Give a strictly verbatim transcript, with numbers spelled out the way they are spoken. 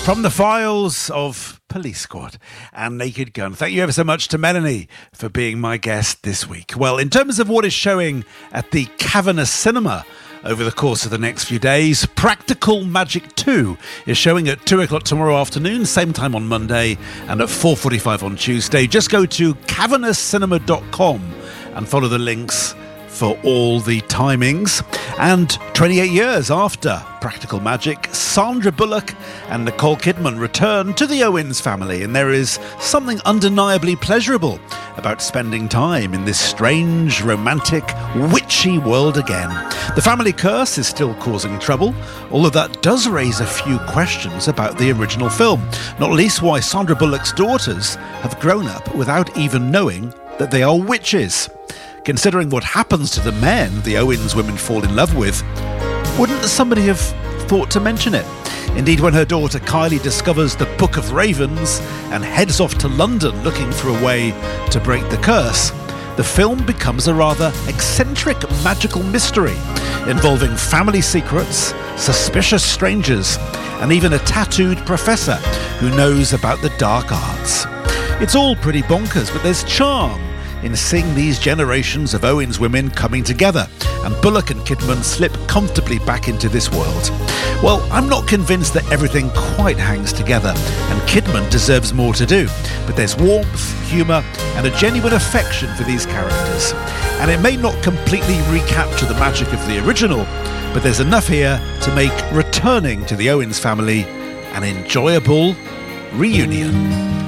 From the files of Police Squad and Naked Gun. Thank you ever so much to Melanie for being my guest this week. Well, in terms of what is showing at the Cavernous Cinema over the course of the next few days, Practical Magic two is showing at two o'clock tomorrow afternoon, same time on Monday, and at four forty-five on Tuesday. Just go to cavernous cinema dot com and follow the links for all the timings. And twenty-eight years after Practical Magic, Sandra Bullock and Nicole Kidman return to the Owens family, and there is something undeniably pleasurable about spending time in this strange, romantic, witchy world again. The family curse is still causing trouble, although that does raise a few questions about the original film, not least why Sandra Bullock's daughters have grown up without even knowing that they are witches. Considering what happens to the men the Owens women fall in love with, wouldn't somebody have thought to mention it? Indeed, when her daughter Kylie discovers the Book of Ravens and heads off to London looking for a way to break the curse, the film becomes a rather eccentric magical mystery involving family secrets, suspicious strangers, and even a tattooed professor who knows about the dark arts. It's all pretty bonkers, but there's charm in seeing these generations of Owens women coming together, and Bullock and Kidman slip comfortably back into this world. Well, I'm not convinced that everything quite hangs together, and Kidman deserves more to do, but there's warmth, humour, and a genuine affection for these characters. And it may not completely recapture the magic of the original, but there's enough here to make returning to the Owens family an enjoyable reunion.